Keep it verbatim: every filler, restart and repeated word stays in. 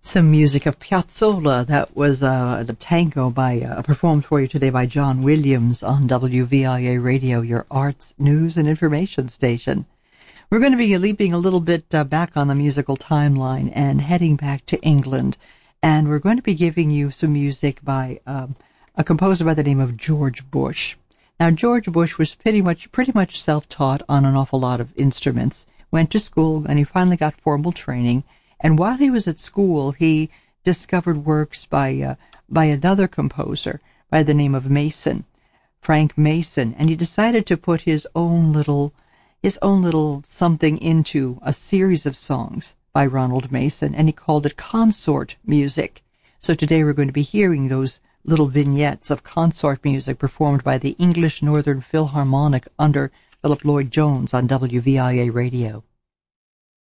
Some music of Piazzolla. That was uh, the tango by uh, performed for you today by John Williams on W V I A Radio, your arts, news, and information station. We're going to be leaping a little bit uh, back on the musical timeline and heading back to England, and we're going to be giving you some music by um, a composer by the name of George Bush. Now, George Bush was pretty much pretty much self-taught on an awful lot of instruments. Went to school, and he finally got formal training. And while he was at school, he discovered works by uh, by another composer by the name of Mason, Frank Mason, and he decided to put his own little his own little something into a series of songs by Ronald Mason, and he called it consort music. So today we're going to be hearing those little vignettes of consort music performed by the English Northern Philharmonic under Philip Lloyd Jones on W V I A Radio.